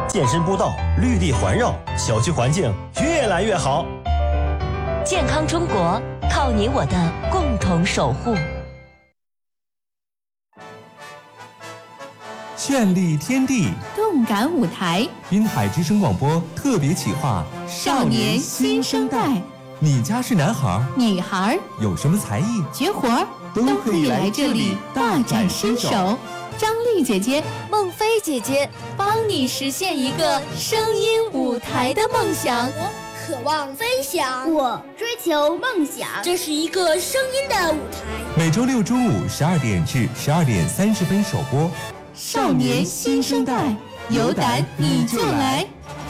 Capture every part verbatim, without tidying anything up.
健身步道绿地环绕，小区环境越来越好。 健康中国，靠你我的共同守护。 绚丽天地， 动感舞台， 滨海之声广播特别企划， 少年新生代。 你家是男孩、 女孩， 有什么才艺、 绝活都可以来这里大展身手。 张丽姐姐、 孟非姐姐帮你实现一个声音舞台的梦想。 我渴望飞翔， 我追求梦想， 这是一个声音的舞台。 每周六中午十二点至十二点三十分首播。 少年新生代，有胆你就来！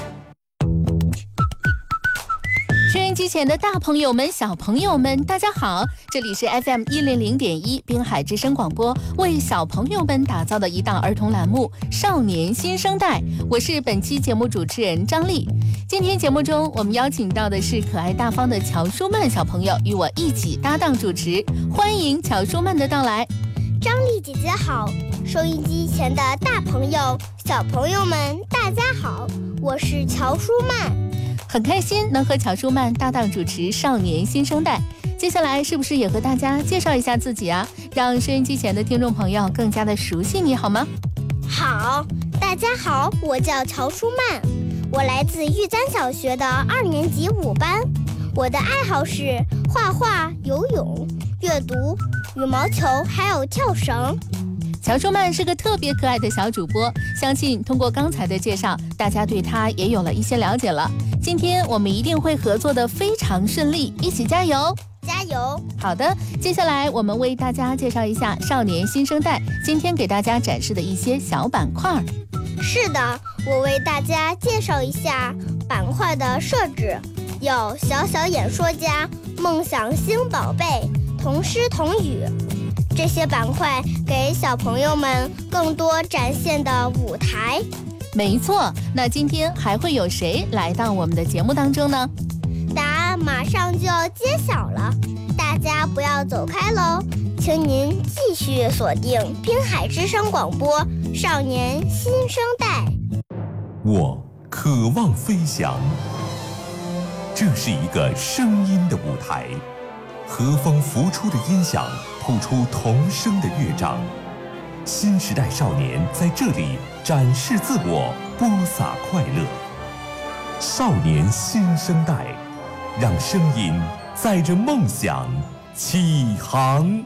收音机前的大朋友们、小朋友们，大家好！这里是 F M 一零零点一滨海之声广播，为小朋友们打造的一档儿童栏目《少年新生代》。我是本期节目主持人张丽。今天节目中，我们邀请到的是可爱大方的乔舒曼小朋友，与我一起搭档主持。欢迎乔舒曼的到来。 张丽姐姐好，收音机前的大朋友、小朋友们，大家好，我是乔舒曼。 很开心能和乔舒曼搭档主持《少年新生代》。接下来是不是也和大家介绍一下自己啊？让收音机前的听众朋友更加的熟悉你好吗？ 好，大家好，我叫乔舒曼，我来自玉簪小学的二年级五班。我的爱好是画画、游泳、阅读、羽毛球，还有跳绳。 乔舒曼是个特别可爱的小主播，相信通过刚才的介绍，大家对他也有了一些了解了。今天我们一定会合作的非常顺利，一起加油！ 加油！ 好的，接下来我们为大家介绍一下少年新生代今天给大家展示的一些小板块。 是的，我为大家介绍一下板块的设置，有小小演说家、梦想星宝贝、童诗童语。这些板块给小朋友们更多展现的舞台。 没错，那今天还会有谁来到我们的节目当中呢？ 答案马上就要揭晓了，大家不要走开喽，请您继续锁定滨海之声广播少年新生代。 我渴望飞翔，这是一个声音的舞台，和风拂出的音响谱出童声的乐章，新时代少年在这里展示自我，播撒快乐。少年新生代，让声音载着梦想起航。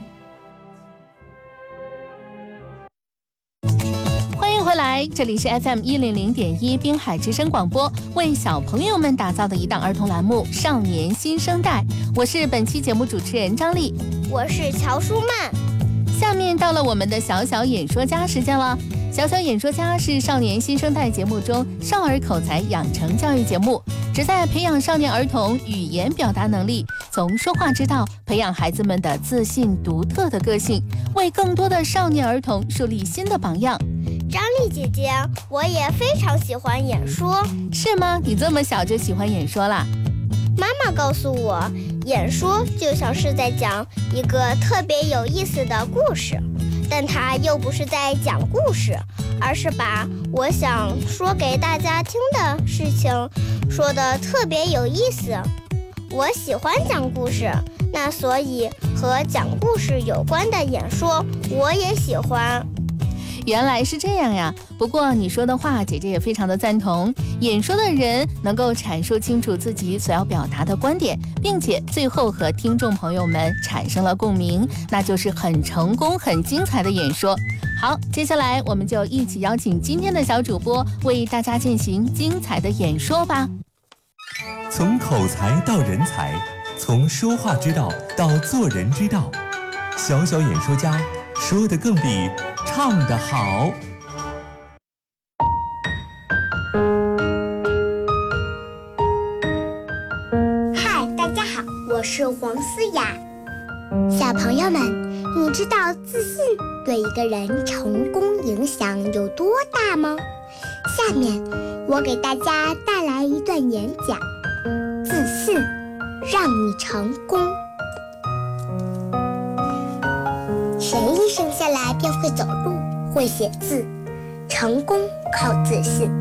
欢迎回来，这里是 F M 一零零点一滨海之声广播，为小朋友们打造的一档儿童栏目《少年新生代》。我是本期节目主持人张丽， 我是乔舒曼。 下面到了我们的小小演说家时间了。小小演说家是少年新生代节目中少儿口才养成教育节目，旨在培养少年儿童语言表达能力，从说话之道培养孩子们的自信独特的个性，为更多的少年儿童树立新的榜样。 张丽姐姐，我也非常喜欢演说。 是吗？你这么小就喜欢演说啦？ 妈妈告诉我，演说就像是在讲一个特别有意思的故事，但它又不是在讲故事，而是把我想说给大家听的事情说得特别有意思。我喜欢讲故事，那所以和讲故事有关的演说我也喜欢。 原来是这样呀，不过你说的话姐姐也非常的赞同，演说的人能够阐述清楚自己所要表达的观点，并且最后和听众朋友们产生了共鸣，那就是很成功很精彩的演说。好，接下来我们就一起邀请今天的小主播为大家进行精彩的演说吧。 从口才到人才，从说话之道到做人之道，小小演说家说得更比唱得好。 嗨，大家好，我是黄思雅。小朋友们，你知道自信对一个人成功影响有多大吗？下面我给大家带来一段演讲，自信让你成功。谁一生下来便会走路、会写字？成功靠自信。